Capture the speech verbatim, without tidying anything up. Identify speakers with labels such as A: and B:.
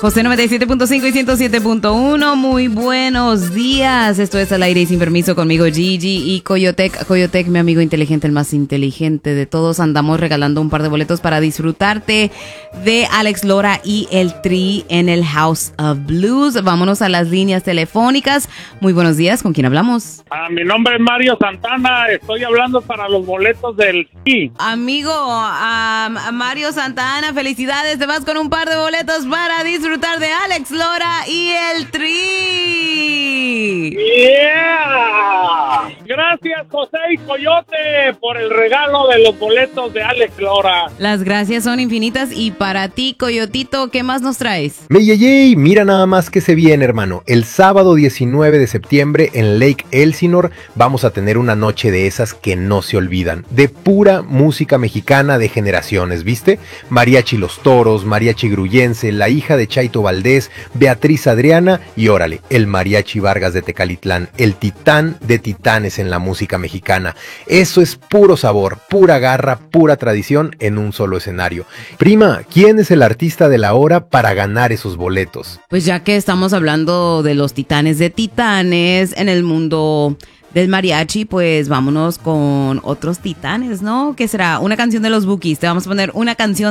A: José noventa y siete punto cinco y ciento siete punto uno, muy buenos días. Esto es Al Aire y Sin Permiso conmigo, Gigi y Coyotec. Coyotec, mi amigo inteligente, el más inteligente de todos. Andamos regalando un par de boletos para disfrutarte de Alex Lora y el Tri en el House of Blues. Vámonos a las líneas telefónicas. Muy buenos días, ¿con quién hablamos?
B: Ah, mi nombre es Mario Santana, estoy hablando para los boletos del Tri.
A: Amigo, um, Mario Santana, felicidades, te vas con un par de boletos para disfrutar de Alex Lora y el Tri.
B: ¡Yeah! Gracias, José y Coyote, por el regalo de los boletos de Alex Lora.
A: Las gracias son infinitas. Y para ti, Coyotito, ¿qué más nos traes?
C: Meyeyey, mira nada más que se viene, hermano. El sábado diecinueve de septiembre en Lake Elsinore vamos a tener una noche de esas que no se olvidan. De pura música mexicana de generaciones, ¿viste? Mariachi Los Toros, Mariachi Gruyense, la hija de Chaito Valdés, Beatriz Adriana y órale, el Mariachi Vargas de Tecalitlán, el titán de titanes en la música mexicana. Eso es puro sabor, pura garra, pura tradición en un solo escenario. Prima, ¿quién es el artista de la hora para ganar esos boletos?
A: Pues ya que estamos hablando de los titanes de titanes en el mundo del mariachi, pues vámonos con otros titanes, ¿no? ¿Qué será? Una canción de los Bukis. Te vamos a poner una canción